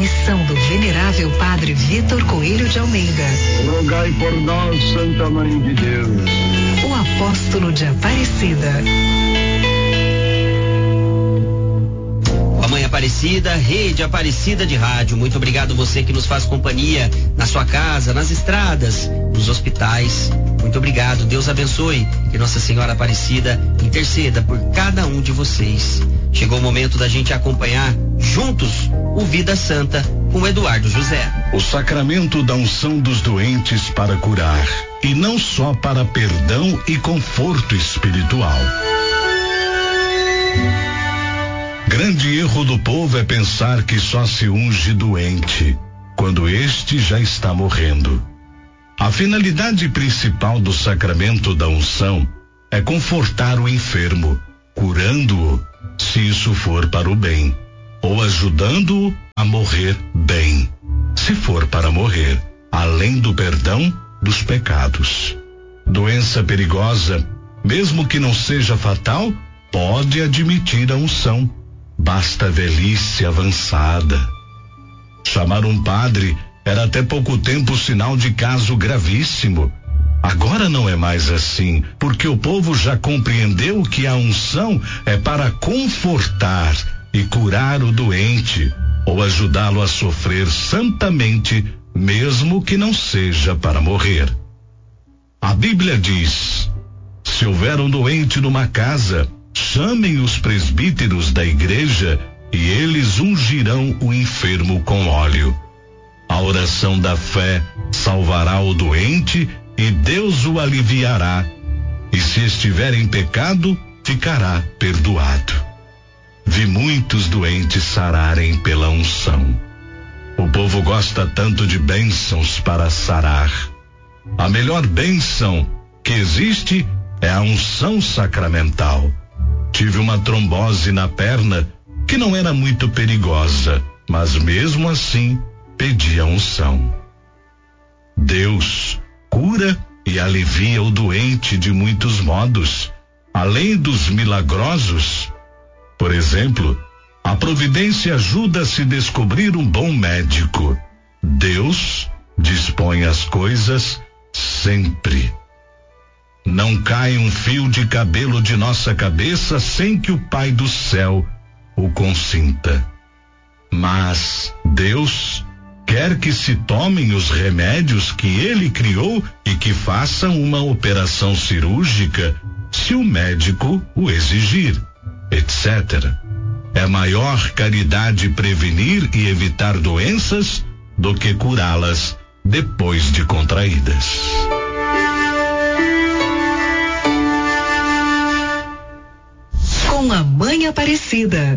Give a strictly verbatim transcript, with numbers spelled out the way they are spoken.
missão do venerável Padre Vitor Coelho de Almeida. Rogai por nós, Santa Mãe de Deus. O apóstolo de Aparecida. Mãe Aparecida, Rede Aparecida de Rádio, muito obrigado você que nos faz companhia na sua casa, nas estradas, nos hospitais. Muito obrigado, Deus abençoe, que Nossa Senhora Aparecida interceda por cada um de vocês. Chegou o momento da gente acompanhar juntos o Vida Santa com Eduardo José. O sacramento da unção dos doentes para curar, e não só para perdão e conforto espiritual. Grande erro do povo é pensar que só se unge doente, quando este já está morrendo. A finalidade principal do sacramento da unção é confortar o enfermo, curando-o, se isso for para o bem, ou ajudando-o a morrer bem, se for para morrer, além do perdão dos pecados. Doença perigosa, mesmo que não seja fatal, pode admitir a unção. Basta velhice avançada. Chamar um padre era até pouco tempo sinal de caso gravíssimo. Agora não é mais assim, porque o povo já compreendeu que a unção é para confortar e curar o doente, ou ajudá-lo a sofrer santamente, mesmo que não seja para morrer. A Bíblia diz: se houver um doente numa casa, chamem os presbíteros da igreja e eles ungirão o enfermo com óleo. A oração da fé salvará o doente e Deus o aliviará. E se estiver em pecado, ficará perdoado. Vi muitos doentes sararem pela unção. O povo gosta tanto de bênçãos para sarar. A melhor bênção que existe é a unção sacramental. Tive uma trombose na perna que não era muito perigosa, mas mesmo assim pedi a unção. Deus cura e alivia o doente de muitos modos, além dos milagrosos. Por exemplo, a providência ajuda a se descobrir um bom médico. Deus dispõe as coisas sempre. Não cai um fio de cabelo de nossa cabeça sem que o Pai do céu o consinta. Mas Deus quer que se tomem os remédios que Ele criou e que façam uma operação cirúrgica, se o médico o exigir, etcétera. É maior caridade prevenir e evitar doenças do que curá-las depois de contraídas. Com a Mãe Aparecida,